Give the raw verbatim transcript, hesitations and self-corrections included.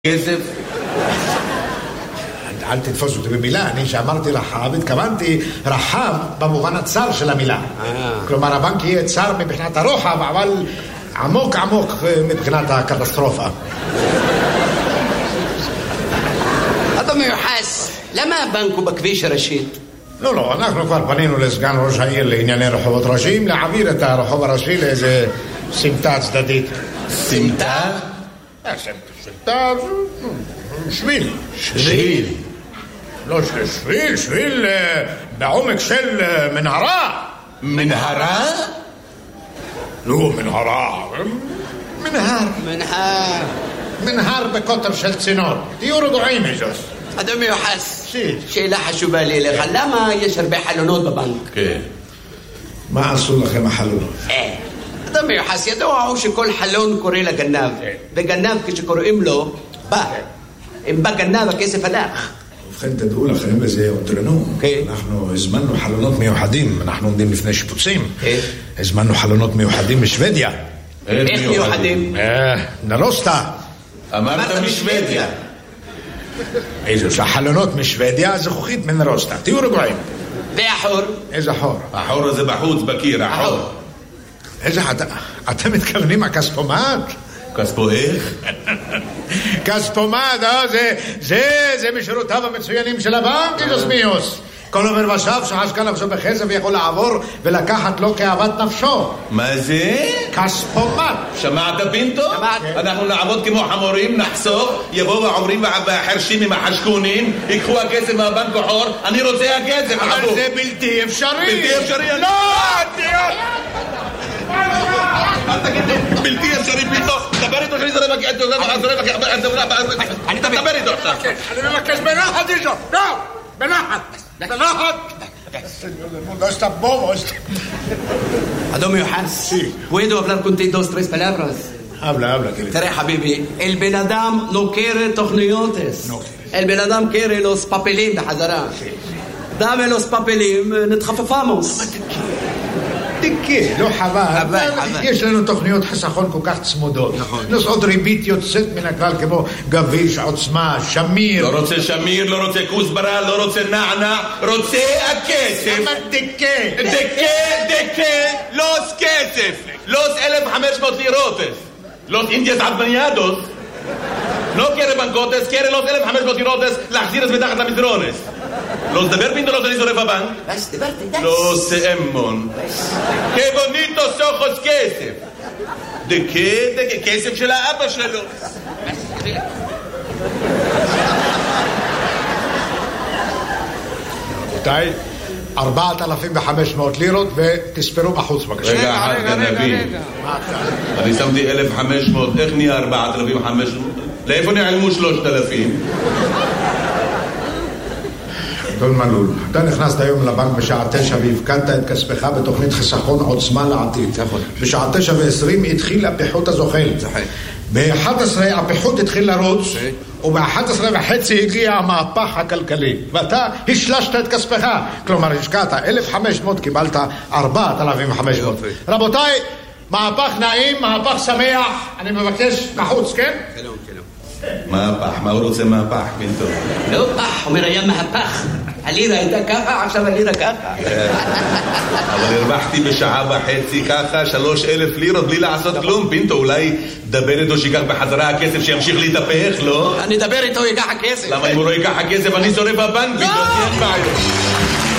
כסף? אל תתפוס אותי במילה, אני שאמרתי רחב, התכוונתי רחב במובן הצר של המילה. כלומר, הבנק יהיה צר מבחינת הרוחב, אבל עמוק עמוק מבחינת הקטסטרופה. אדון מיוחס, למה הבנק הוא בכביש הראשית? לא, לא, אנחנו כבר פנינו לסגן ראש העיר לענייני רחובות ראשיים, להעביר את הרחוב הראשי לאיזה סמטה צדדית. סמטה? סמטה, שביל. שביל? לא שביל, שביל בעומק של מנהרה. מנהרה? לא, מנהרה. מנהר. מנהר. מנהר בקוטר של צינור. תהיו רגועים, איזוס. אדון מיוחס, שי. שאלה חשובה לי לך, למה יש הרבה חלונות בבנק? כן. מה עשו לכם החלונות? אה. אדון מיוחס, ידוע הוא שכל חלון קורא לגנב, וגנב כשקוראים לו, בא. אם בא גנב, הכסף הלך. ובכן, תדעו לכם, וזה אותרנו. אנחנו הזמנו חלונות מיוחדים, אנחנו עומדים לפני שיפוצים. הזמנו חלונות מיוחדים משוודיה. איך מיוחדים? נרוסטה. אמרת משוודיה. איזו שהחלונות משוודיה, זכוכית מנרוסטה. תהיו רגועים. והחור? איזה חור? החור הזה בחוץ, בקיר, החור. איזה, אתם מתכוונים הכספומט? כספו איך? כספומט, זה, זה, זה משורותיו המצוינים של הבנק, איזוס מיוס. כל עובר ושב שחשקה נפשו בכסף ויכול לעבור ולקחת לו כאוות נפשו. מה זה? כספומט. שמעת פינטו? שמעת. אנחנו נעבוד כמו חמורים, נחסוך, יבואו העוברים והחרשים עם החשקונים, ייקחו הכסף מהבנק החור, אני רוצה הכסף. אבל זה בלתי אפשרי. בלתי אפשרי. לא, תהיה. אל תגיד לי, בלתי אפשרי פינטו, דבר איתו שאני זורק, אני דבר איתו עכשיו. אני מבקש בנחת איתו, לא, בנחת. No está bobo. Adón Miוחס, ¿puedo hablar contigo dos, tres palabras? Habla, habla, querido. תראה חביבי, el בן אדם no quiere תוכניותס. el בן אדם quiere los papelim בחזרה. dame los papelim, נתחפפמוס. תקה, לא חבל. יש לנו תוכניות חסכון כל כך צמודות. נוסעות ריבית יוצאת מן הכלל כמו גביש, עוצמה, שמיר. לא רוצה שמיר, לא רוצה כוסברה, לא רוצה נענה, רוצה הכסף. אבל תקה. דקה, דקה, לוס כסף. לוס אלף וחמש מאות לירוטס. לוס אינדיאס עדמניאדוס. לא quiere bancotes, quiere los אלף וחמש מאות לירוטס להחזיר את מתחת למדרונס. Los de Berpinto los de Lizorefaban. Los Emmon. ¡Qué bonitos ojos kesef! ¿De qué? ¿De qué? kesef של האבא שלו. רבותיי, ארבעת אלפים וחמש מאות לירות ותספרו בחוץ בבקשה. רגע, אחד גנבים. אני שמתי אלף וחמש מאות, איך נהיה ארבעת אלפים וחמש מאות? לאיפה נעלמו שלושת אלפים? דון מלול, אתה נכנסת היום לבנק בשעה תשע והפקדת את כספך בתוכנית חיסכון עוצמה לעתיד. בשעה תשע ועשרים התחיל הפיחות הזוחל. ב-אחת עשרה הפיחות התחיל לרוץ, וב-אחת עשרה וחצי הגיע המהפך הכלכלי. ואתה השלשת את כספך. כלומר, השקעת אלף וחמש מאות, קיבלת ארבעת אלפים וחמש מאות. רבותיי, מהפך נעים, מהפך שמח. אני מבקש בחוץ, כן? שלום, שלום. מהפך, מה הוא רוצה מהפך, פינטו? לא פח, אומר היה מהפך. הלירה הייתה ככה, עכשיו הלירה ככה. אבל הרווחתי בשעה וחצי ככה שלוש אלף לירות בלי לעשות כלום. פינטו, אולי דבר איתו שיקח בחזרה הכסף שימשיך להתהפך, לא? אני אדבר איתו, ייקח הכסף. למה אם הוא לא ייקח הכסף אני שורף הבנק? פינטו, אין בעיה.